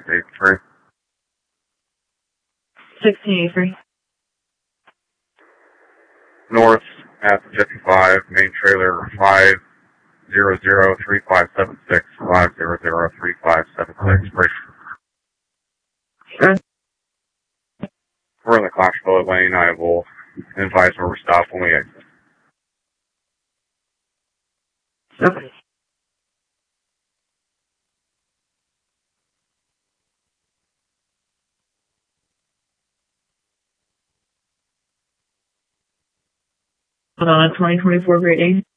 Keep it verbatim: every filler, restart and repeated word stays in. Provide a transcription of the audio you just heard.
at eighty-three. sixteen eighty-three. North at fifty-five, main trailer five zero zero three five seven six, five zero zero three five seven six, bridge. Sure. We're in the Clash Bullet lane. I will advise where we stop when we exit. Okay. Hold on, twenty twenty-four grade eight.